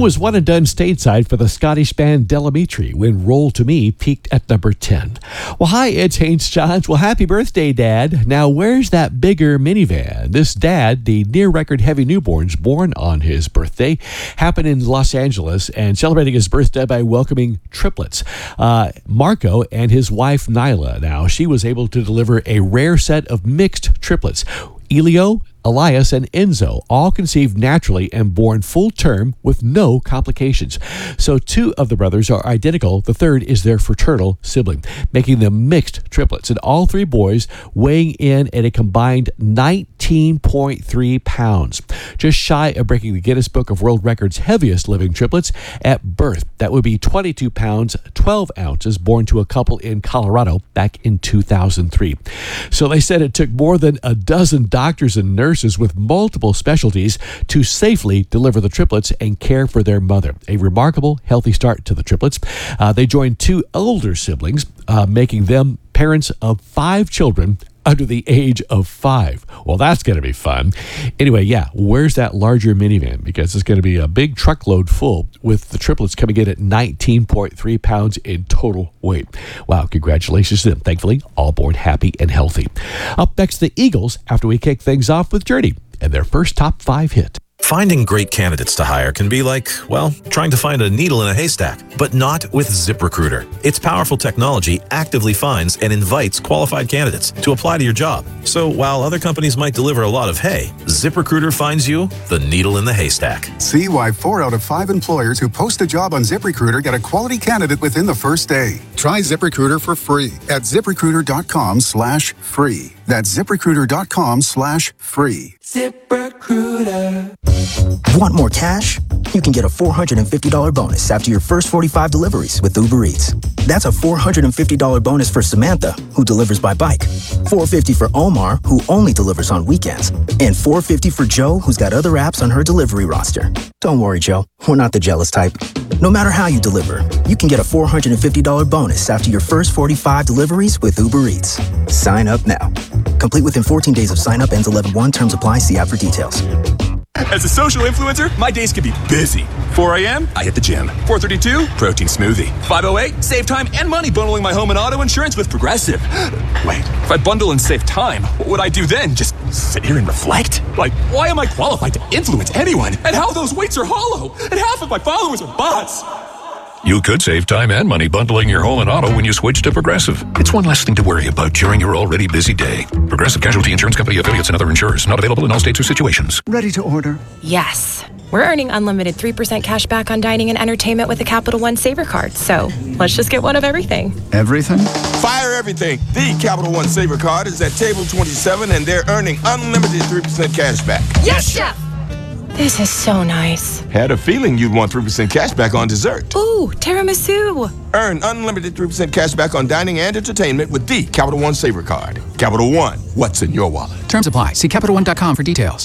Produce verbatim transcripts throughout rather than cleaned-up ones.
was one and done stateside for the Scottish band Delamitri when Roll to Me peaked at number ten. Well, hi, it's Haynes Johns. Well, happy birthday, Dad. Now, where's that bigger minivan? This dad, the near-record heavy newborns born on his birthday, happened in Los Angeles and celebrating his birthday by welcoming triplets. Uh, Marco and his wife, Nyla. Now, she was able to deliver a rare set of mixed triplets. Elio, Elias, and Enzo, all conceived naturally and born full term with no complications. So two of the brothers are identical. The third is their fraternal sibling, making them mixed triplets. And all three boys weighing in at a combined nineteen point three pounds, just shy of breaking the Guinness Book of World Records heaviest living triplets at birth. That would be twenty-two pounds, twelve ounces, born to a couple in Colorado back in two thousand three. So they said it took more than a dozen doctors and nurses with multiple specialties to safely deliver the triplets and care for their mother. A remarkable, healthy start to the triplets. Uh, they joined two older siblings, uh, making them parents of five children under the age of five. Well, that's going to be fun. Anyway, yeah, where's that larger minivan? Because it's going to be a big truckload full with the triplets coming in at nineteen point three pounds in total weight. Wow, congratulations to them. Thankfully, all born happy and healthy. Up next, the Eagles, after we kick things off with Journey and their first top five hit. Finding great candidates to hire can be like, well, trying to find a needle in a haystack, but not with ZipRecruiter. Its powerful technology actively finds and invites qualified candidates to apply to your job. So while other companies might deliver a lot of hay, ZipRecruiter finds you the needle in the haystack. See why four out of five employers who post a job on ZipRecruiter get a quality candidate within the first day. Try ZipRecruiter for free at ZipRecruiter.com slash free. That's ZipRecruiter.com slash free. ZipRecruiter. Want more cash? You can get a four hundred fifty dollars bonus after your first forty-five deliveries with Uber Eats. That's a four hundred fifty dollars bonus for Samantha, who delivers by bike, four hundred fifty dollars for Omar, who only delivers on weekends, and four hundred fifty dollars for Joe, who's got other apps on her delivery roster. Don't worry, Joe. We're not the jealous type. No matter how you deliver, you can get a four hundred fifty dollars bonus after your first forty-five deliveries with Uber Eats. Sign up now. Complete within fourteen days of sign up. Ends eleven one. Terms apply. See app for details. As a social influencer, my days can be busy. four a.m., I hit the gym. four thirty-two, protein smoothie. five oh eight, save time and money bundling my home and auto insurance with Progressive. Wait, if I bundle and save time, what would I do then? Just sit here and reflect? Like, why am I qualified to influence anyone? And how those weights are hollow? And half of my followers are bots. You could save time and money bundling your home and auto when you switch to Progressive. It's one less thing to worry about during your already busy day. Progressive Casualty Insurance Company affiliates and other insurers. Not available in all states or situations. Ready to order? Yes. We're earning unlimited three percent cash back on dining and entertainment with the Capital One Saver Card. So let's just get one of everything. Everything? Fire everything. The Capital One Saver Card is at table twenty-seven, and they're earning unlimited three percent cash back. Yes, Chef! This is so nice. Had a feeling you'd want three percent cash back on dessert. Ooh, tiramisu. Earn unlimited three percent cash back on dining and entertainment with the Capital One Saver Card. Capital One, what's in your wallet? Terms apply. See Capital One dot com for details.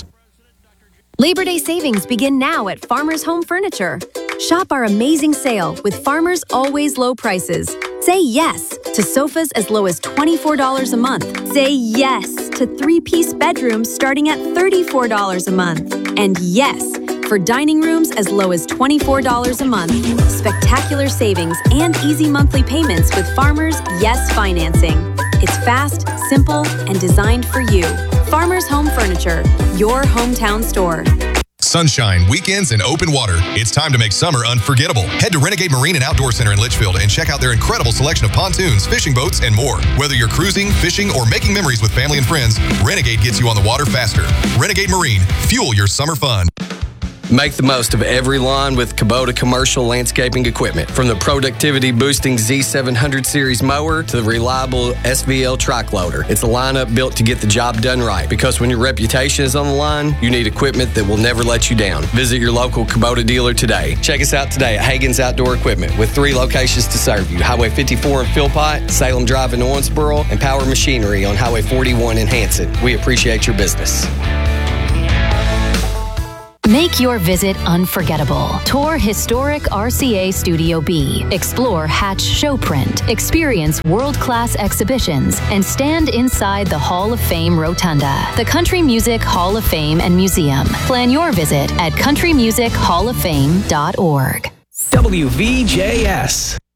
Labor Day savings begin now at Farmers Home Furniture. Shop our amazing sale with Farmers' always low prices. Say yes to sofas as low as twenty-four dollars a month. Say yes to three-piece bedrooms starting at thirty-four dollars a month. And yes for dining rooms as low as twenty-four dollars a month. Spectacular savings and easy monthly payments with Farmers' Yes Financing. It's fast, simple, and designed for you. Farmers Home Furniture, your hometown store. Sunshine, weekends, and open water. It's time to make summer unforgettable. Head to Renegade Marine and Outdoor Center in Litchfield and check out their incredible selection of pontoons, fishing boats, and more. Whether you're cruising, fishing, or making memories with family and friends, Renegade gets you on the water faster. Renegade Marine, fuel your summer fun. Make the most of every lawn with Kubota commercial landscaping equipment. From the productivity-boosting Z seven hundred series mower to the reliable S V L track loader. It's a lineup built to get the job done right. Because when your reputation is on the line, you need equipment that will never let you down. Visit your local Kubota dealer today. Check us out today at Hagen's Outdoor Equipment with three locations to serve you. Highway fifty-four in Philpott, Salem Drive in Owensboro, and Power Machinery on Highway forty-one in Hanson. We appreciate your business. Make your visit unforgettable. Tour historic R C A Studio B. Explore Hatch Showprint. Experience world-class exhibitions and stand inside the Hall of Fame Rotunda, the Country Music Hall of Fame and Museum. Plan your visit at country music hall of fame dot org. W V J S.